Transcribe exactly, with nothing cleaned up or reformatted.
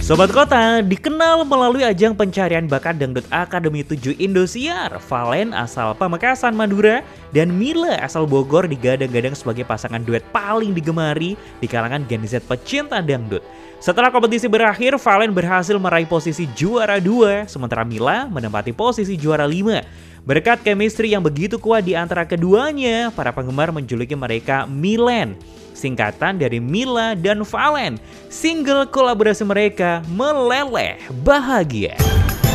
Sobat Kota dikenal melalui ajang pencarian bakat Dangdut Akademi tujuh Indosiar. Valen asal Pamekasan, Madura, dan Mila asal Bogor digadang-gadang sebagai pasangan duet paling digemari di kalangan Gen Z pecinta dangdut. Setelah kompetisi berakhir, Valen berhasil meraih posisi juara dua, sementara Mila menempati posisi juara lima. Berkat chemistry yang begitu kuat di antara keduanya, para penggemar menjuluki mereka Milen, singkatan dari Mila dan Valen. Single kolaborasi mereka Meleleh Bahagia.